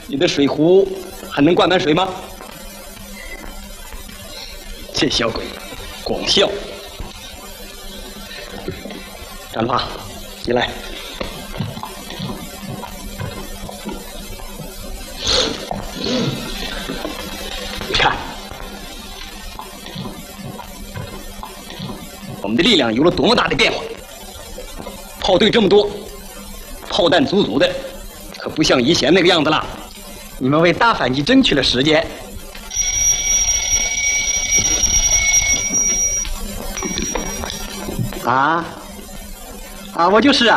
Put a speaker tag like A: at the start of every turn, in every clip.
A: 你的水壶还能灌满水吗？这小鬼，光笑。展发，进来。你看，我们的力量有了多么大的变化！炮队这么多，炮弹足足的，可不像以前那个样子了。你们为大反击争取了时间。我就是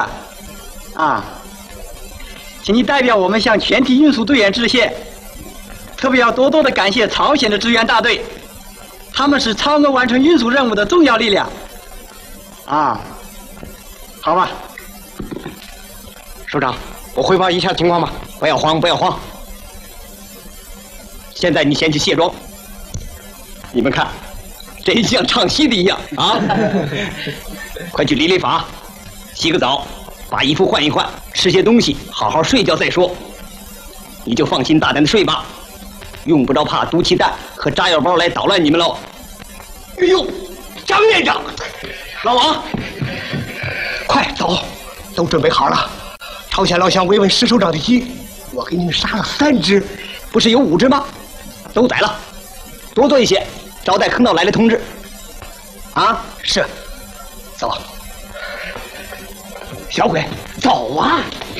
A: 请你代表我们向全体运输队员致谢，特别要多多的感谢朝鲜的支援大队，他们是超额完成运输任务的重要力量。好吧，首长，我汇报一下情况吧。不要慌，不要慌。现在你先去卸妆，你们看，真像唱戏的一样啊！快去理理发，洗个澡，把衣服换一换，吃些东西，好好睡觉再说。你就放心大胆的睡吧，用不着怕毒气弹和炸药包来捣乱你们喽。哎呦，张院长，老王，快走，都准备好了。朝鲜老乡慰问石首长的鸡，我给你们杀了3只，不是有5只吗？都宰了，多做一些，招待坑道来的同志。是，走。小鬼，走啊！